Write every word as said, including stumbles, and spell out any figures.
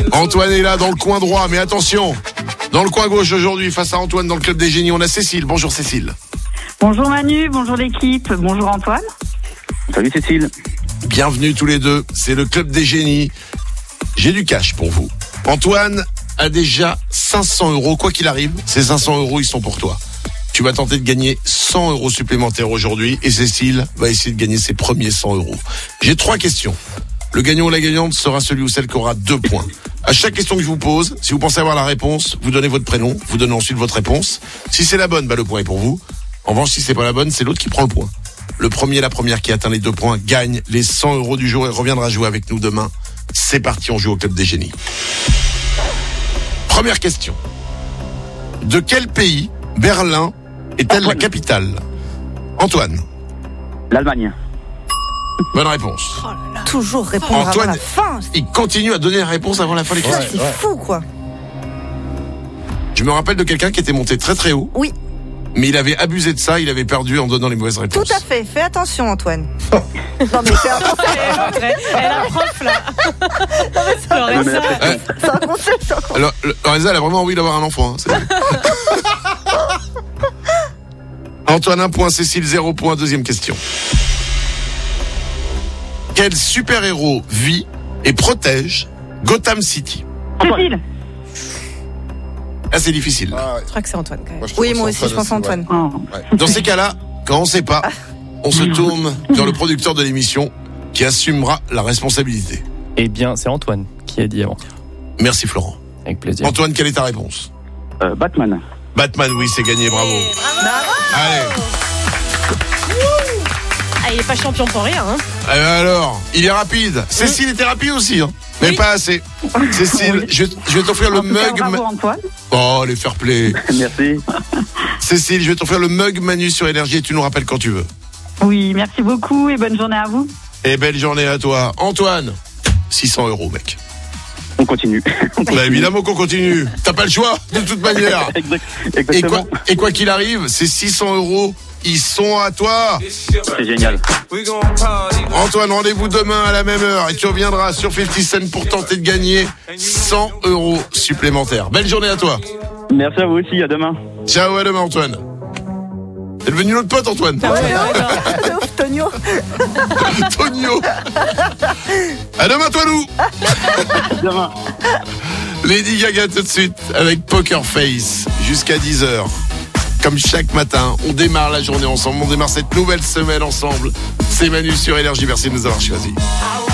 Antoine est là dans le coin droit, mais attention, dans le coin gauche aujourd'hui, face à Antoine dans le Club des Génies, on a Cécile. Bonjour Cécile. Bonjour Manu, bonjour l'équipe, bonjour Antoine. Salut Cécile. Bienvenue tous les deux, c'est le Club des Génies. J'ai du cash pour vous. Antoine a déjà cinq cents euros, quoi qu'il arrive, ces cinq cents euros, ils sont pour toi. Tu vas tenter de gagner cent euros supplémentaires aujourd'hui et Cécile va essayer de gagner ses premiers cent euros. J'ai trois questions. Le gagnant ou la gagnante sera celui ou celle qui aura deux points. À chaque question que je vous pose, si vous pensez avoir la réponse, vous donnez votre prénom, vous donnez ensuite votre réponse. Si c'est la bonne, bah le point est pour vous. En revanche, si c'est pas la bonne, c'est l'autre qui prend le point. Le premier, la première qui atteint les deux points gagne les cent euros du jour et reviendra jouer avec nous demain. C'est parti, on joue au Club des Génies. Première question. De quel pays Berlin est-elle la capitale? Antoine. L'Allemagne. Bonne réponse. Oh là là. Toujours répondre Antoine, avant la fin. il continue à donner la réponse avant la fin des Ça, questions. c'est fou, quoi. Je me rappelle de quelqu'un qui était monté très très haut, Oui, mais il avait abusé de ça, il avait perdu en donnant les mauvaises tout réponses. à fait. Fais attention, Antoine. non, mais fais attention. Elle a prof là. Non, mais ça, Non, mais la Ouais. c'est un conseil, c'est un conseil. Alors, le- Lorenza, elle a vraiment envie d'avoir un enfant. Hein, c'est- Antoine, un point, Cécile, zéro point. Deuxième question. Quel super-héros vit et protège Gotham City? Cécile. Ah, c'est difficile. Ah, ouais. Je crois que c'est Antoine quand même. Moi, je te Oui, pense moi aussi, je pense à Antoine. Oh. Dans ces cas-là, quand on sait pas, on se tourne vers le producteur de l'émission qui assumera la responsabilité. Eh bien, c'est Antoine qui a dit avant. Merci Florent. Avec plaisir. Antoine, quelle est ta réponse? Euh, Batman. Batman, oui, c'est gagné, bravo. Allez. Ah, il est pas champion pour rien. Hein. Eh ben alors, il est rapide. Cécile était rapide aussi, hein. Mais Oui. pas assez. Cécile, je, vais- je vais t'offrir le En tout cas, mug. bravo Antoine. Oh, les fair play. Merci. Cécile, je vais t'offrir le mug Manu sur Énergie et tu nous rappelles quand tu veux. Oui, merci beaucoup et bonne journée à vous. Et belle journée à toi. Antoine, six cents euros, mec. On continue. On Bah continue. évidemment qu'on continue. T'as pas le choix, de toute manière. Exact- Et quoi, Exactement. et quoi qu'il arrive, ces six cents euros, ils sont à toi. C'est génial. Antoine, rendez-vous demain à la même heure et tu reviendras sur cinquante Cent pour tenter de gagner cent euros supplémentaires. Belle journée à toi. Merci à vous aussi. À demain. Ciao, à demain, Antoine. T'es devenu notre pote, Antoine. Ah ouais, ouais, De ouf, Tonio. Tonio. À demain, toi, nous. À demain. Lady Gaga tout de suite avec Poker Face jusqu'à dix heures. Comme chaque matin, on démarre la journée ensemble, on démarre cette nouvelle semaine ensemble. C'est Manu sur Énergie, merci de nous avoir choisis.